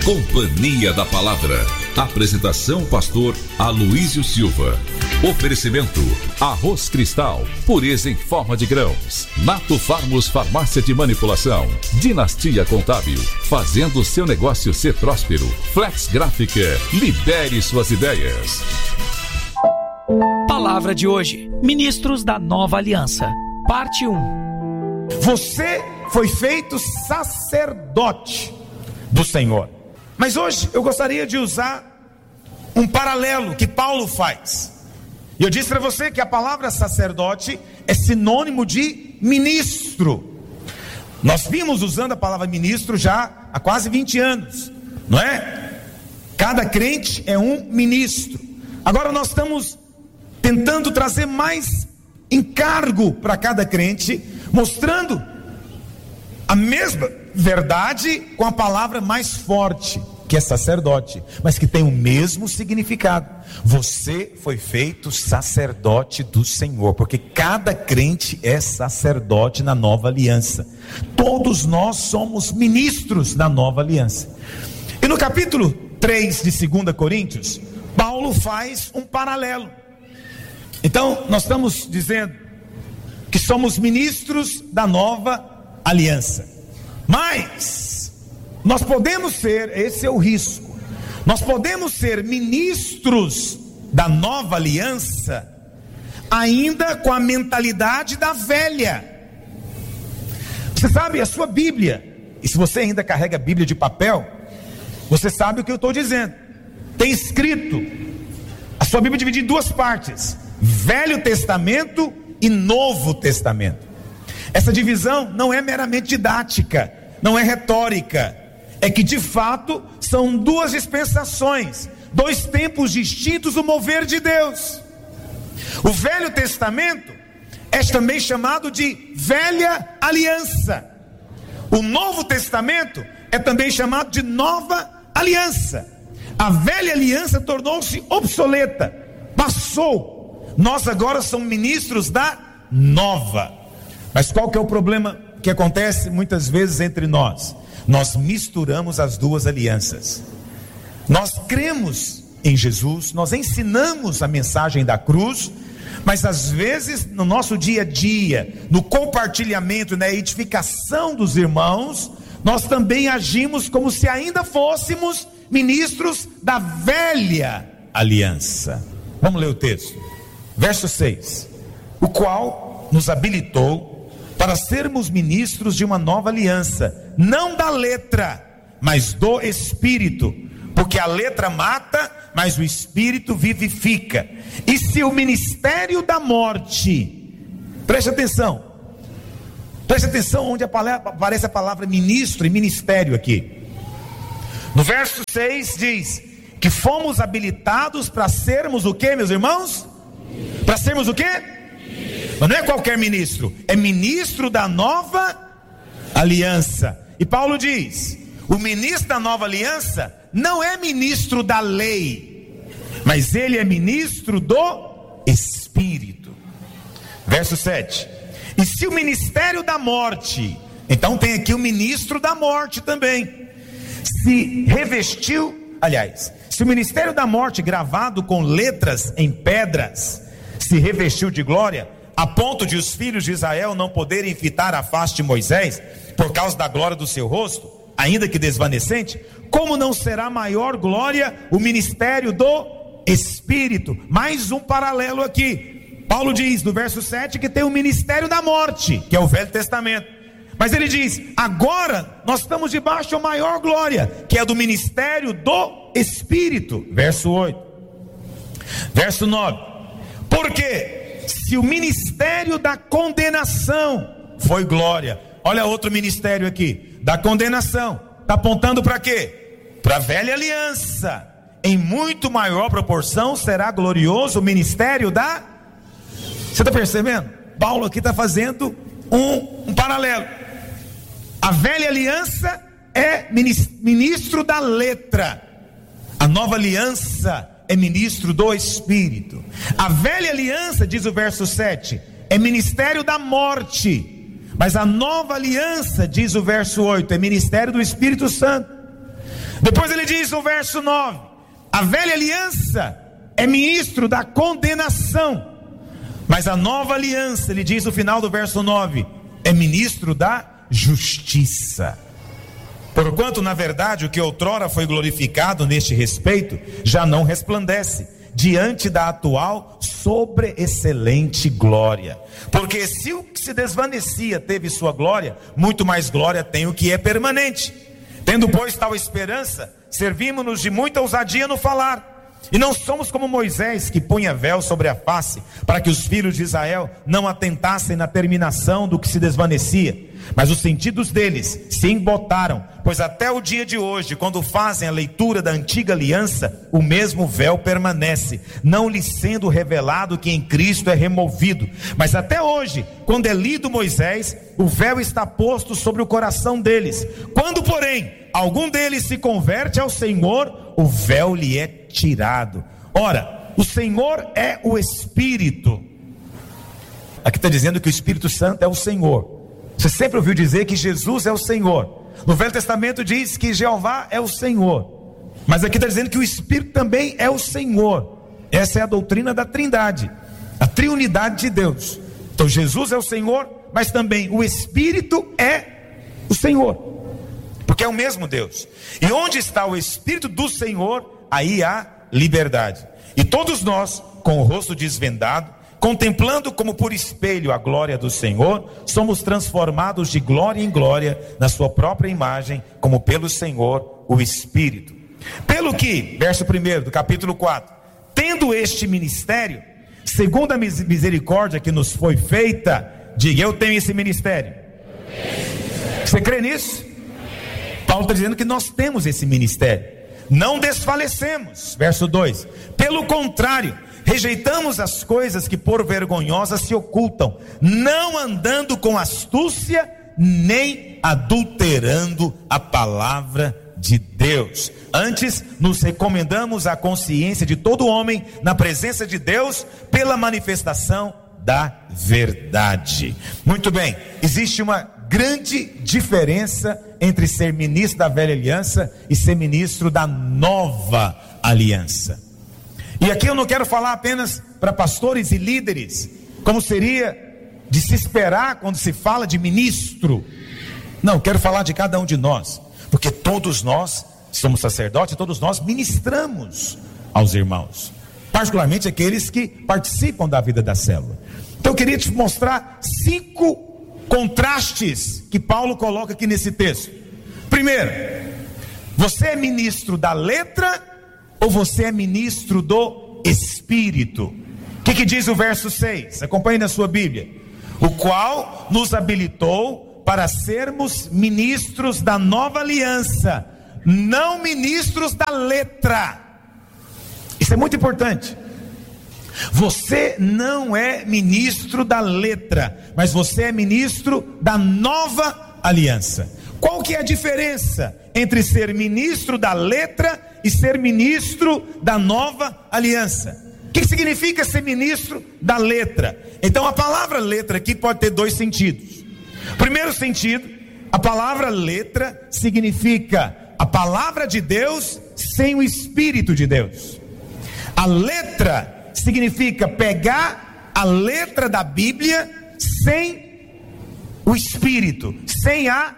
Companhia da Palavra. Apresentação pastor Aloísio Silva. Oferecimento: Arroz Cristal, pureza em forma de grãos. Nato Farmos Farmácia de Manipulação. Dinastia Contábil, fazendo seu negócio ser próspero. Flex Gráfica, libere suas ideias. Palavra de hoje: Ministros da Nova Aliança, parte 1. Você foi feito sacerdote do Senhor. Mas hoje eu gostaria de usar um paralelo que Paulo faz. E eu disse para você que a palavra sacerdote é sinônimo de ministro. Nós vimos usando a palavra ministro já há quase 20 anos, não é? Cada crente é um ministro. Agora nós estamos tentando trazer mais encargo para cada crente, mostrando a mesma verdade com a palavra mais forte, que é sacerdote, mas que tem o mesmo significado. Você foi feito sacerdote do Senhor, porque cada crente é sacerdote na nova aliança. Todos nós somos ministros da nova aliança. E no capítulo 3 de 2 Coríntios, Paulo faz um paralelo. Então nós estamos dizendo que somos ministros da nova aliança, mas nós podemos ser, esse é o risco, nós podemos ser ministros da nova aliança ainda com a mentalidade da velha. Você sabe, a sua Bíblia, e se você ainda carrega a Bíblia de papel, você sabe o que eu estou dizendo. Tem escrito, a sua Bíblia é dividida em duas partes: Velho Testamento e Novo Testamento. Essa divisão não é meramente didática, não é retórica, é que de fato são duas dispensações, dois tempos distintos do mover de Deus. O Velho Testamento é também chamado de Velha Aliança. O Novo Testamento é também chamado de Nova Aliança. A Velha Aliança tornou-se obsoleta, passou. Nós agora somos ministros da Nova. Mas qual que é o problema que acontece muitas vezes entre nós? Nós misturamos as duas alianças. Nós cremos em Jesus, nós ensinamos a mensagem da cruz, mas às vezes no nosso dia a dia, no compartilhamento, na edificação dos irmãos, nós também agimos como se ainda fôssemos ministros da velha aliança. Vamos ler o texto, verso 6: o qual nos habilitou para sermos ministros de uma nova aliança, não da letra, mas do Espírito, porque a letra mata, mas o Espírito vivifica. E se o ministério da morte, preste atenção onde aparece a palavra ministro e ministério aqui. No verso 6 diz que fomos habilitados para sermos o que, meus irmãos? Para sermos o que? Mas não é qualquer ministro, é ministro da nova aliança. E Paulo diz: o ministro da nova aliança não é ministro da lei, mas ele é ministro do Espírito. Verso 7: e se o ministério da morte, então tem aqui o ministro da morte também, se revestiu, se o ministério da morte gravado com letras em pedras se revestiu de glória, a ponto de os filhos de Israel não poderem fitar a face de Moisés, por causa da glória do seu rosto, ainda que desvanecente, como não será maior glória o ministério do Espírito? Mais um paralelo aqui. Paulo diz no verso 7 que tem o ministério da morte, que é o Velho Testamento, mas ele diz: agora nós estamos debaixo da maior glória, que é do ministério do Espírito. Verso 8, verso 9: porque se o ministério da condenação foi glória, olha outro ministério aqui, da condenação, está apontando para quê? Para a velha aliança. Em muito maior proporção será glorioso o ministério da... Você está percebendo? Paulo aqui está fazendo um paralelo. A velha aliança é ministro da letra, a nova aliança é ministro do Espírito. A velha aliança, diz o verso 7, é ministério da morte, mas a nova aliança, diz o verso 8, é ministério do Espírito Santo. Depois ele diz no verso 9: a velha aliança é ministro da condenação, mas a nova aliança, ele diz no final do verso 9, é ministro da justiça. Porquanto, na verdade, o que outrora foi glorificado neste respeito, já não resplandece diante da atual sobreexcelente glória. Porque se o que se desvanecia teve sua glória, muito mais glória tem o que é permanente. Tendo, pois, tal esperança, servimos-nos de muita ousadia no falar, e não somos como Moisés, que punha véu sobre a face, para que os filhos de Israel não atentassem na terminação do que se desvanecia. Mas os sentidos deles se embotaram, pois até o dia de hoje, quando fazem a leitura da antiga aliança, o mesmo véu permanece, não lhes sendo revelado que em Cristo é removido. Mas até hoje, quando é lido Moisés, o véu está posto sobre o coração deles. Quando, porém, algum deles se converte ao Senhor, o véu lhe é tirado. Ora, o Senhor é o Espírito. Aqui está dizendo que o Espírito Santo é o Senhor. Você sempre ouviu dizer que Jesus é o Senhor. No Velho Testamento diz que Jeová é o Senhor, mas aqui está dizendo que o Espírito também é o Senhor. Essa é a doutrina da Trindade, a triunidade de Deus. Então Jesus é o Senhor, mas também o Espírito é o Senhor, porque é o mesmo Deus. E onde está o Espírito do Senhor, aí há liberdade. E todos nós, com o rosto desvendado, contemplando como por espelho a glória do Senhor, somos transformados de glória em glória na sua própria imagem, como pelo Senhor o Espírito. Pelo que, verso 1 do capítulo 4, tendo este ministério, segundo a misericórdia que nos foi feita, diga: eu tenho esse ministério. Você crê nisso? Paulo está dizendo que nós temos esse ministério, não desfalecemos. Verso 2: pelo contrário, rejeitamos as coisas que por vergonhosas se ocultam, não andando com astúcia, nem adulterando a palavra de Deus. Antes, nos recomendamos à consciência de todo homem, na presença de Deus, pela manifestação da verdade. Muito bem, existe uma grande diferença entre ser ministro da velha aliança e ser ministro da nova aliança. E aqui eu não quero falar apenas para pastores e líderes, como seria de se esperar quando se fala de ministro. Não, quero falar de cada um de nós, porque todos nós somos sacerdotes, todos nós ministramos aos irmãos, particularmente aqueles que participam da vida da célula. Então eu queria te mostrar 5 contrastes que Paulo coloca aqui nesse texto. Primeiro, você é ministro da letra ou você é ministro do Espírito? O que diz o verso 6? Acompanhe na sua Bíblia. O qual nos habilitou para sermos ministros da nova aliança, não ministros da letra. Isso é muito importante. Você não é ministro da letra, mas você é ministro da nova aliança. Qual que é a diferença entre ser ministro da letra e ser ministro da nova aliança? O que significa ser ministro da letra? Então a palavra letra aqui pode ter 2 sentidos. Primeiro sentido, a palavra letra significa a palavra de Deus sem o Espírito de Deus. A letra significa pegar a letra da Bíblia sem o Espírito, sem a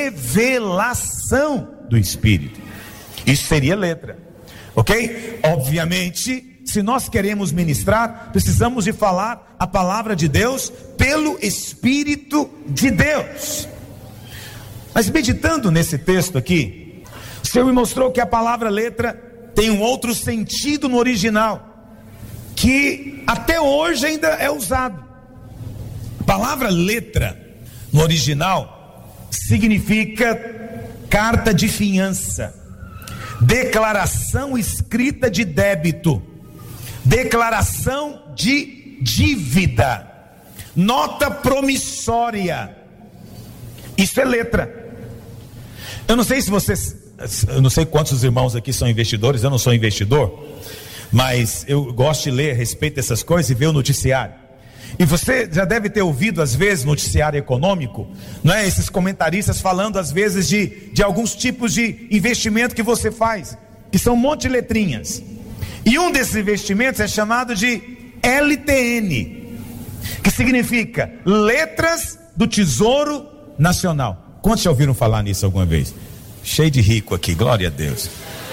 revelação do Espírito. Isso seria letra, ok? Obviamente, se nós queremos ministrar, precisamos de falar a palavra de Deus pelo Espírito de Deus. Mas meditando nesse texto aqui, o Senhor me mostrou que a palavra letra tem um outro sentido no original, que até hoje ainda é usado. A palavra letra no original significa carta de fiança, declaração escrita de débito, declaração de dívida, nota promissória. Isso é letra. Eu não sei se vocês, eu não sei quantos dos irmãos aqui são investidores. Eu não sou investidor, mas eu gosto de ler a respeito dessas coisas e ver o noticiário. E você já deve ter ouvido às vezes no noticiário econômico, não é? Esses comentaristas falando às vezes de alguns tipos de investimento que você faz, que são um monte de letrinhas. E um desses investimentos é chamado de LTN, que significa Letras do Tesouro Nacional. Quantos já ouviram falar nisso alguma vez? Cheio de rico aqui, glória a Deus.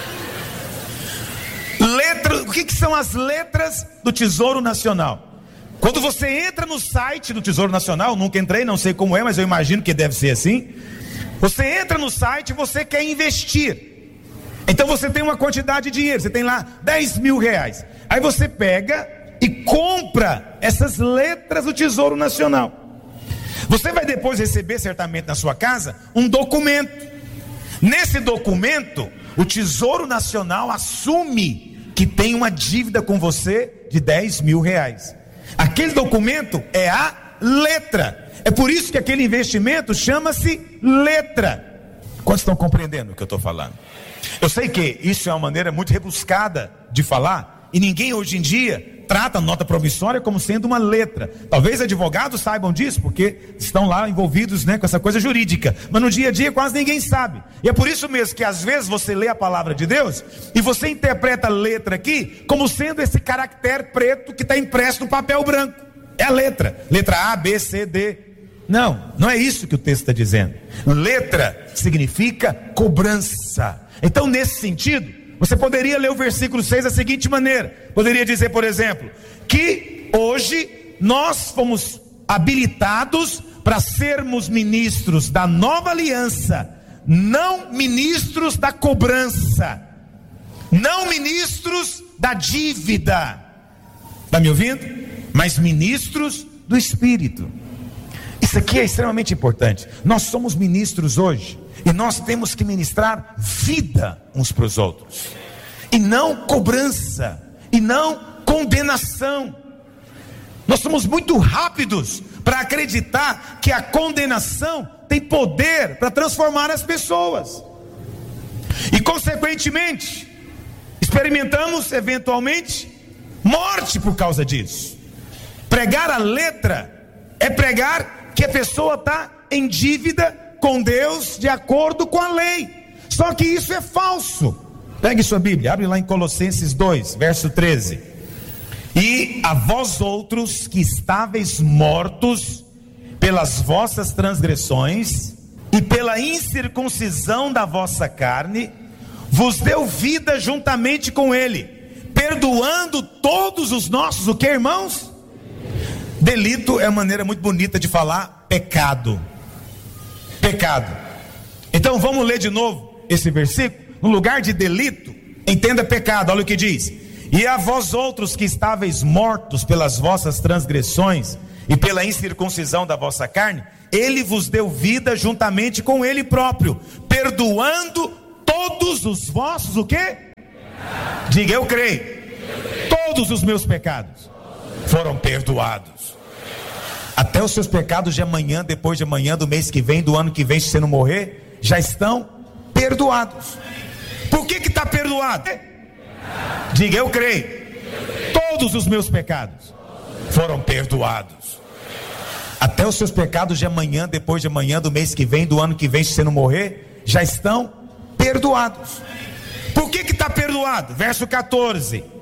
O que são as letras do Tesouro Nacional? Quando você entra no site do Tesouro Nacional, nunca entrei, não sei como é, mas eu imagino que deve ser assim. Você entra no site e você quer investir. Então você tem uma quantidade de dinheiro, você tem lá 10 mil reais. Aí você pega e compra essas letras do Tesouro Nacional. Você vai depois receber certamente na sua casa um documento. Nesse documento, o Tesouro Nacional assume que tem uma dívida com você de 10 mil reais. Aquele documento é a letra. É por isso que aquele investimento chama-se letra. Quantos estão compreendendo o que eu estou falando? Eu sei que isso é uma maneira muito rebuscada de falar, e ninguém hoje em dia trata a nota promissória como sendo uma letra. Talvez advogados saibam disso, porque estão lá envolvidos, né, com essa coisa jurídica, mas no dia a dia quase ninguém sabe. E é por isso mesmo que às vezes você lê a palavra de Deus e você interpreta a letra aqui como sendo esse caractere preto que está impresso no papel branco. É a letra A, B, C, D. Não é isso que o texto está dizendo. Letra significa cobrança. Então, nesse sentido, você poderia ler o versículo 6 da seguinte maneira. Poderia dizer, por exemplo, que hoje nós fomos habilitados para sermos ministros da nova aliança, não ministros da cobrança, não ministros da dívida. Está me ouvindo? Mas ministros do Espírito. Isso aqui é extremamente importante. Nós somos ministros hoje, e nós temos que ministrar vida uns para os outros, e não cobrança, e não condenação. Nós somos muito rápidos para acreditar que a condenação tem poder para transformar as pessoas, e consequentemente experimentamos eventualmente morte por causa disso. Pregar a letra é pregar que a pessoa está em dívida com Deus de acordo com a lei. Só que isso é falso. Pegue sua Bíblia, abre lá em Colossenses 2, verso 13. E a vós outros que estáveis mortos pelas vossas transgressões e pela incircuncisão da vossa carne, vos deu vida juntamente com ele, perdoando todos os nossos, o que, irmãos? Delito é uma maneira muito bonita de falar pecado. Pecado. Então vamos ler de novo esse versículo. No lugar de delito, entenda pecado. Olha o que diz: e a vós outros que estáveis mortos pelas vossas transgressões e pela incircuncisão da vossa carne, ele vos deu vida juntamente com ele próprio, perdoando todos os vossos, o quê? Diga, eu creio. Todos os meus pecados foram perdoados. Até os seus pecados de amanhã, depois de amanhã, do mês que vem, do ano que vem, se você não morrer, já estão perdoados. Por que está perdoado? Diga, eu creio. Todos os meus pecados foram perdoados. Até os seus pecados de amanhã, depois de amanhã, do mês que vem, do ano que vem, se você não morrer, já estão perdoados. Por que está perdoado? Verso 14.